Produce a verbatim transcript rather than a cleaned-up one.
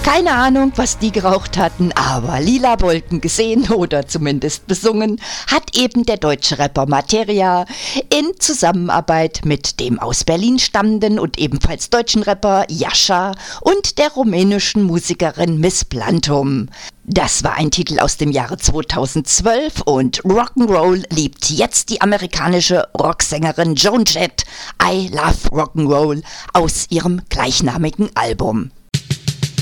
Keine Ahnung, was die geraucht hatten, aber Lila Wolken gesehen oder zumindest besungen hat eben der deutsche Rapper Materia in Zusammenarbeit mit dem aus Berlin stammenden und ebenfalls deutschen Rapper Jascha und der rumänischen Musikerin Miss Plantum. Das war ein Titel aus dem Jahre zweitausendzwölf und Rock'n'Roll liebt jetzt die amerikanische Rocksängerin Joan Jett. I Love Rock'n'Roll aus ihrem gleichnamigen Album.